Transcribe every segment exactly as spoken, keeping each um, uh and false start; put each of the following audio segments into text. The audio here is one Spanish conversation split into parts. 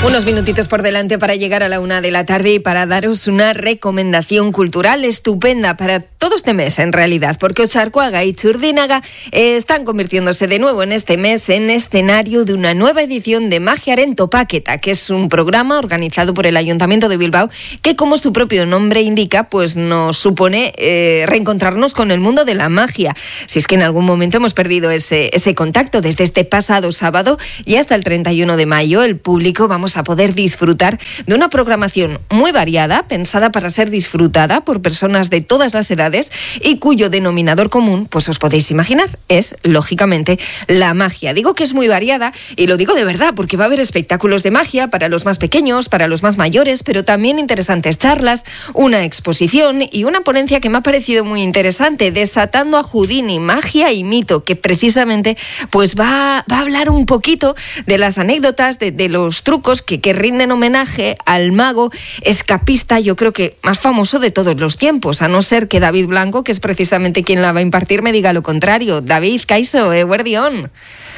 Unos minutitos por delante para llegar a la una de la tarde y para daros una recomendación cultural estupenda para todo este mes, en realidad, porque Otxarkoaga y Txurdinaga están convirtiéndose de nuevo en este mes en escenario de una nueva edición de Magiaren Topaketa, que es un programa organizado por el Ayuntamiento de Bilbao que, como su propio nombre indica, pues nos supone eh, reencontrarnos con el mundo de la magia. Si es que en algún momento hemos perdido ese, ese contacto, desde este pasado sábado y hasta el treinta y uno de mayo, el público vamos a poder disfrutar de una programación muy variada, pensada para ser disfrutada por personas de todas las edades y cuyo denominador común, pues os podéis imaginar, es, lógicamente, la magia. Digo que es muy variada y lo digo de verdad porque va a haber espectáculos de magia para los más pequeños, para los más mayores, pero también interesantes charlas, una exposición y una ponencia que me ha parecido muy interesante, Desatando a Houdini, magia y mito, que precisamente pues va, va a hablar un poquito de las anécdotas, de, de los trucos que, que rinden homenaje al mago escapista, yo creo que más famoso de todos los tiempos, a no ser que David Blanco, que es precisamente quien la va a impartir, me diga lo contrario. David, Kaixo, eguerdión.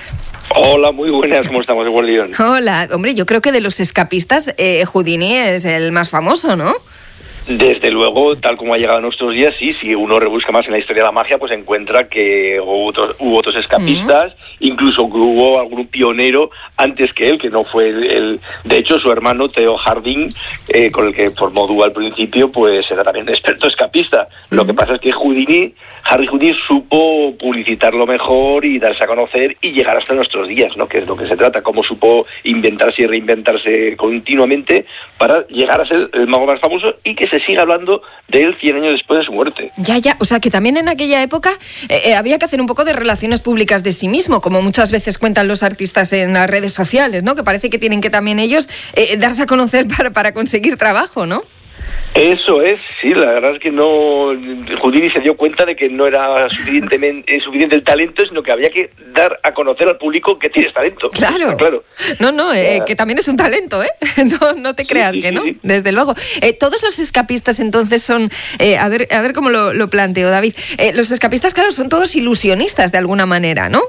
Hola, muy buenas, ¿cómo estamos, eguerdión? Hola, hombre, yo creo que de los escapistas, eh, Houdini es el más famoso, ¿no? Desde luego, tal como ha llegado a nuestros días, sí, si uno rebusca más en la historia de la magia, pues encuentra que hubo otros, hubo otros escapistas, uh-huh. incluso que hubo algún pionero antes que él, que no fue el... el de hecho, su hermano Theo Jardín, eh, con el que formó dúo al principio, pues era también un experto escapista. Uh-huh. Lo que pasa es que Houdini, Harry Houdini supo publicitarlo mejor y darse a conocer y llegar hasta nuestros días, ¿no? Que es lo que se trata, cómo supo inventarse y reinventarse continuamente para llegar a ser el mago más famoso y que se sigue hablando de él cien años después de su muerte. Ya, ya, o sea que también en aquella época eh, eh, había que hacer un poco de relaciones públicas de sí mismo, como muchas veces cuentan los artistas en las redes sociales, ¿no? Que parece que tienen que también ellos eh, darse a conocer para, para conseguir trabajo, ¿no? Eso es, sí, la verdad es que no, Houdini se dio cuenta de que no era suficientemente suficiente el talento, sino que había que dar a conocer al público que tienes talento. Claro, claro. No, no, eh, que también es un talento, ¿eh? No, no te creas sí, sí, que no, sí, sí. Desde luego. Eh, todos los escapistas entonces son, eh, a ver, a ver cómo lo, lo planteo, David. Eh, los escapistas, claro, son todos ilusionistas de alguna manera, ¿no?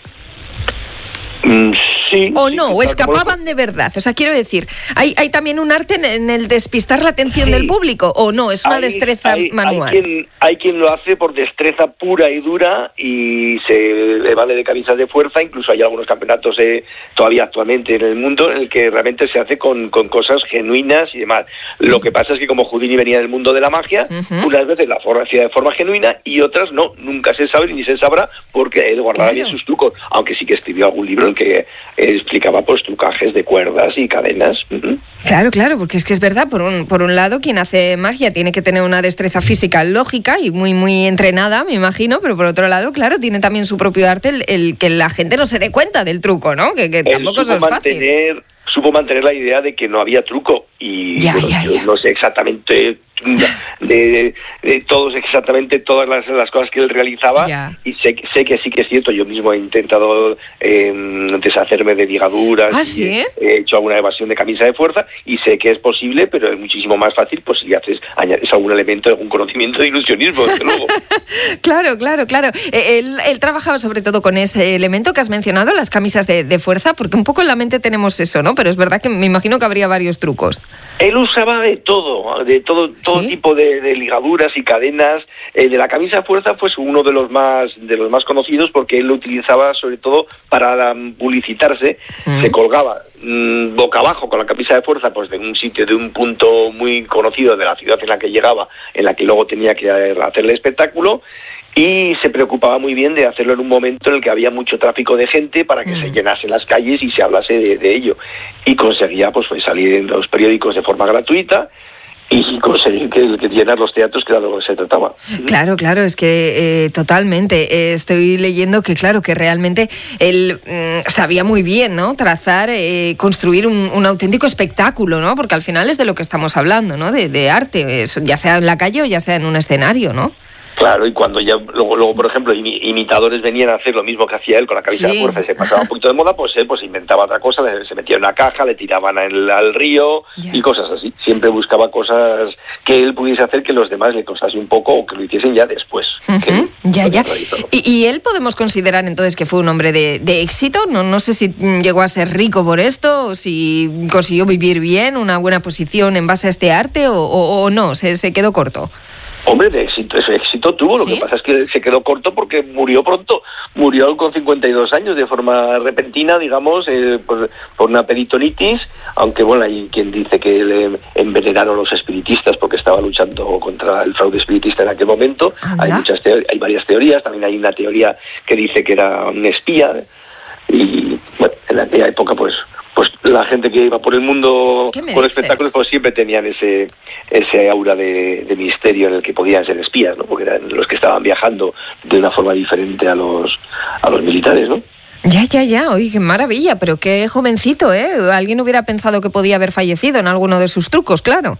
Mm, sí. O no, sí, o escapaban de verdad. O sea, quiero decir, ¿hay, hay también un arte en, en el despistar la atención sí. del público? ¿O no? ¿Es una hay, destreza hay, manual? Hay quien, hay quien lo hace por destreza pura y dura y se vale de camisas de fuerza. Incluso hay algunos campeonatos eh, todavía actualmente en el mundo en el que realmente se hace con, con cosas genuinas y demás. Lo que pasa es que como Houdini venía del mundo de la magia, uh-huh. unas veces la hacía de forma genuina y otras no. Nunca se sabe ni se sabrá porque él guardaba claro. bien sus trucos, aunque sí que escribió algún libro en el que eh, explicaba pues trucajes de cuerdas y cadenas. Uh-huh. Claro, claro, porque es que es verdad, por un, por un lado, quien hace magia tiene que tener una destreza física lógica y muy, muy entrenada, me imagino, pero por otro lado, claro, tiene también su propio arte el, el que la gente no se dé cuenta del truco, ¿no? Que, que tampoco eso es mantener, fácil. Supo mantener la idea de que no había truco y ya, bueno, ya, yo ya. no sé exactamente de, de, de todos exactamente todas las, las cosas que él realizaba ya. y sé, sé que sí que es cierto. Yo mismo he intentado eh, deshacerme de ligaduras. ¿Ah, y sí? he, he hecho alguna evasión de camisa de fuerza y sé que es posible, pero es muchísimo más fácil pues si haces añades algún elemento, algún conocimiento de ilusionismo, desde luego. Claro, claro, claro. Él, él trabajaba sobre todo con ese elemento que has mencionado, las camisas de, de fuerza, porque un poco en la mente tenemos eso, ¿no? Pero es verdad que me imagino que habría varios trucos. Él usaba de todo, de todo, todo ¿Sí? tipo de, de ligaduras y cadenas. El de la camisa de fuerza fue uno de los más, de los más conocidos porque él lo utilizaba sobre todo para um, publicitarse. Mm. Se colgaba mmm, boca abajo con la camisa de fuerza, pues de un sitio, de un punto muy conocido de la ciudad en la que llegaba, en la que luego tenía que hacerle espectáculo. Y se preocupaba muy bien de hacerlo en un momento en el que había mucho tráfico de gente para que mm. se llenasen las calles y se hablase de, de ello. Y conseguía pues, pues salir en los periódicos de forma gratuita y conseguir que, que llenar los teatros, que era lo que se trataba. Claro, claro, es que eh, totalmente. Eh, estoy leyendo que, claro, que realmente él mm, sabía muy bien, ¿no? Trazar, eh, construir un, un auténtico espectáculo, ¿no? Porque al final es de lo que estamos hablando, ¿no? De, de arte, eso, ya sea en la calle o ya sea en un escenario, ¿no? Claro, y cuando ya, luego, luego por ejemplo, imitadores venían a hacer lo mismo que hacía él con la camisa sí. de fuerza y se pasaba un poquito de moda, pues él pues inventaba otra cosa, se metía en una caja, le tiraban al, al río yeah. y cosas así. Siempre buscaba cosas que él pudiese hacer que los demás le costase un poco o que lo hiciesen ya después. Uh-huh. que, ya, ya. ¿Y, ¿Y él podemos considerar entonces que fue un hombre de, de éxito? No, no sé si llegó a ser rico por esto, o si consiguió vivir bien, una buena posición en base a este arte, o, o, o no, se, se quedó corto. Hombre, de éxito, ese éxito tuvo, ¿Sí? Lo que pasa es que se quedó corto porque murió pronto, murió con cincuenta y dos años de forma repentina, digamos, eh, por, por una peritonitis, aunque bueno, hay quien dice que le envenenaron los espiritistas porque estaba luchando contra el fraude espiritista en aquel momento. Hay muchas teorías, hay varias teorías, también hay una teoría que dice que era un espía, y bueno, en aquella época pues pues la gente que iba por el mundo con dices? espectáculos pues siempre tenían ese ese aura de, de misterio en el que podían ser espías, ¿no? Porque eran los que estaban viajando de una forma diferente a los a los militares, ¿no? Ya, ya, ya, oye, qué maravilla, pero qué jovencito, ¿eh? Alguien hubiera pensado que podía haber fallecido en alguno de sus trucos, claro.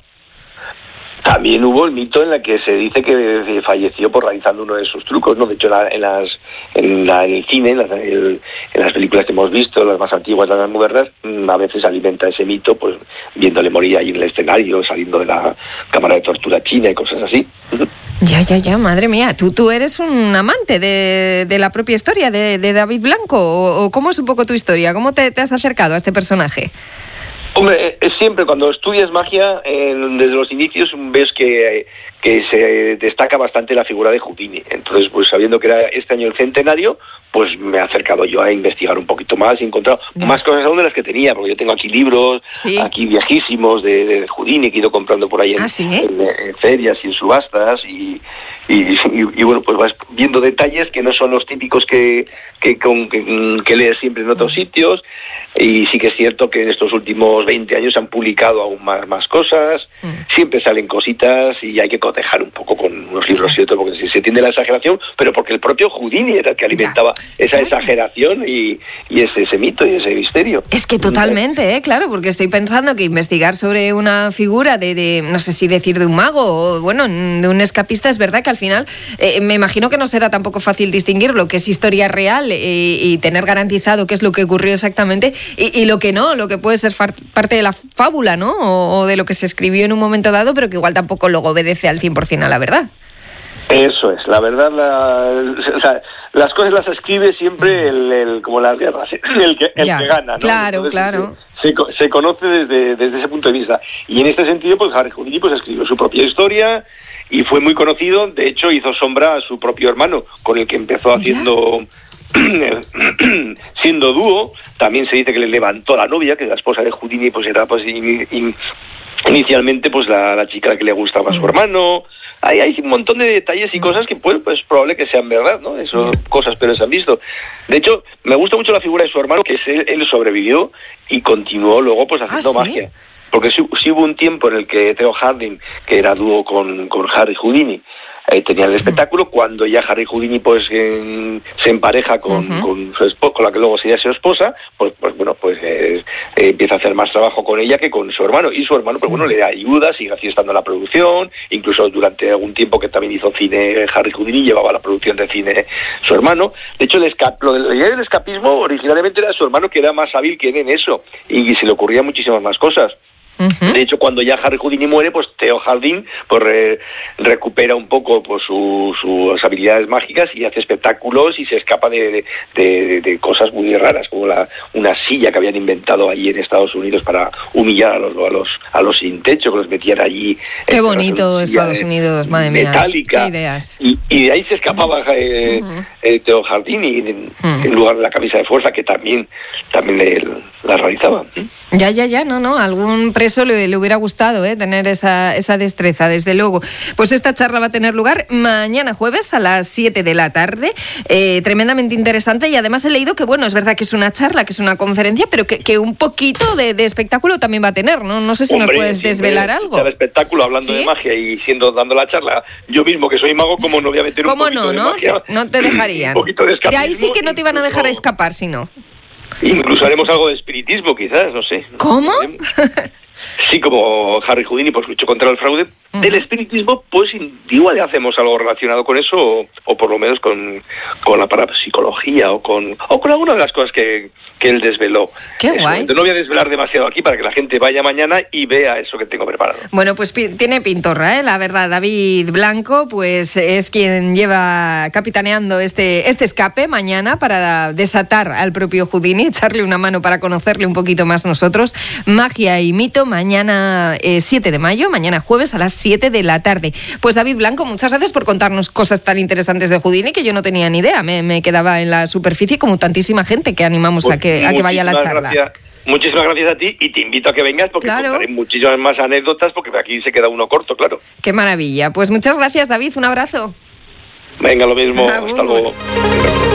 También hubo el mito en el que se dice que falleció por realizando uno de sus trucos, ¿no? De hecho, en, las, en, la, en el cine, en las, en las películas que hemos visto, las más antiguas, las más modernas, a veces alimenta ese mito, pues viéndole morir ahí en el escenario, saliendo de la cámara de tortura china y cosas así. Ya, ya, ya, madre mía. ¿Tú, tú eres un amante de, de la propia historia de, de David Blanco? ¿O, o cómo es un poco tu historia? ¿Cómo te, te has acercado a este personaje? Hombre, es siempre cuando estudias magia, eh, desde los inicios ves que, que se destaca bastante la figura de Houdini. Entonces, pues sabiendo que era este año el centenario, pues me he acercado yo a investigar un poquito más y he encontrado yeah. más cosas aún de las que tenía, porque yo tengo aquí libros, ¿Sí? aquí viejísimos de, de Houdini que he ido comprando por ahí en, ¿Ah, sí? en, en ferias y en subastas y, y, y, y bueno, pues vas viendo detalles que no son los típicos que, que, con, que, que lees siempre en otros sitios. Y sí que es cierto que en estos últimos veinte años se han publicado aún más, más cosas, sí. siempre salen cositas y hay que cotejar un poco con unos libros y otros, porque se tiende a la exageración, pero porque el propio Houdini era el que alimentaba ya. esa exageración y, y ese, ese mito y ese misterio. Es que totalmente, ¿eh? Claro, porque estoy pensando que investigar sobre una figura de, de, no sé si decir de un mago o, bueno, de un escapista, es verdad que al final eh, me imagino que no será tampoco fácil distinguir lo que es historia real eh, y tener garantizado qué es lo que ocurrió exactamente. Y, y lo que no, lo que puede ser far, parte de la fábula, ¿no? O, o de lo que se escribió en un momento dado, pero que igual tampoco luego obedece al cien por ciento a la verdad. Eso es, la verdad, la, o sea, las cosas las escribe siempre el, el como las guerras, el que, el ya, que gana, ¿no? Claro, Entonces, claro. Se, se conoce desde, desde ese punto de vista. Y en este sentido, pues Harry Houdini pues, escribió su propia historia y fue muy conocido. De hecho, hizo sombra a su propio hermano, con el que empezó haciendo... ¿Ya? siendo dúo. También se dice que le levantó a la novia, que la esposa de Houdini pues era pues in, in, inicialmente pues la, la chica a la que le gustaba a su hermano. Hay, hay un montón de detalles y cosas que pues, pues probable que sean verdad, ¿no? Eso, cosas pero se han visto. De hecho, me gusta mucho la figura de su hermano, que es él, él sobrevivió y continuó luego pues haciendo ¿Ah, sí? magia. Porque sí, sí hubo un tiempo en el que Theo Harding, que era dúo con, con Harry Houdini, eh, tenía el espectáculo. Cuando ya Harry Houdini pues eh, se empareja con, uh-huh. con su esposa, con la que luego sería su esposa, pues, pues bueno, pues eh, eh, empieza a hacer más trabajo con ella que con su hermano. Y su hermano, pues bueno, le da ayuda, sigue así estando en la producción, incluso durante algún tiempo que también hizo cine Harry Houdini, llevaba la producción de cine su hermano. De hecho, el esca- lo del, el escapismo originalmente era su hermano, que era más hábil que él en eso, y se le ocurrían muchísimas más cosas. Uh-huh. De hecho, cuando ya Harry Houdini muere, pues Theo Harding pues re, recupera un poco pues su, sus habilidades mágicas y hace espectáculos y se escapa de, de, de, de cosas muy raras, como la una silla que habían inventado allí en Estados Unidos para humillar a los a los a los sin techo, que los metían allí. Qué bonito Estados Unidos, madre mía. Metálica. Qué ideas. Y, y de ahí se escapaba eh, uh-huh. eh, Theo Harding en, uh-huh. en lugar de la camisa de fuerza, que también también le, la realizaba. Ya, ya, ya, no, no, algún preso le, le hubiera gustado eh, tener esa, esa destreza, desde luego. Pues esta charla va a tener lugar mañana jueves a las siete de la tarde, eh, tremendamente interesante, y además he leído que, bueno, es verdad que es una charla, que es una conferencia, pero que, que un poquito de, de espectáculo también va a tener, ¿no? No sé si Hombre, nos puedes desvelar algo. El espectáculo, hablando ¿Sí? de magia y siendo dando la charla, yo mismo que soy mago, ¿cómo no voy a meter un ¿Cómo poquito no, de no? magia? Te, no te dejarían. Un poquito de escapismo. De ahí sí que no te iban a dejar escapar, si no. Incluso haremos algo de espiritismo, quizás, no sé. ¿Cómo? Sí, como Harry Houdini pues luchó contra el fraude. Uh-huh. Del espiritismo, pues igual hacemos algo relacionado con eso, o, o por lo menos con, con la parapsicología, o con o con alguna de las cosas que, que él desveló. ¡Qué eso, guay! No voy a desvelar demasiado aquí para que la gente vaya mañana y vea eso que tengo preparado. Bueno, pues pi- tiene pintorra, ¿eh? La verdad. David Blanco, pues es quien lleva capitaneando este, este escape mañana para desatar al propio Houdini, echarle una mano para conocerle un poquito más nosotros. Magia y mito, mañana eh, siete de mayo, mañana jueves a las siete de la tarde. Pues David Blanco, muchas gracias por contarnos cosas tan interesantes de Houdini que yo no tenía ni idea. Me, me quedaba en la superficie como tantísima gente que animamos pues a que, a que vaya a la charla. Gracias. Muchísimas gracias a ti y te invito a que vengas porque claro. contaré muchísimas más anécdotas porque aquí se queda uno corto, claro. Qué maravilla. Pues muchas gracias, David. Un abrazo. Venga, lo mismo. Hasta luego.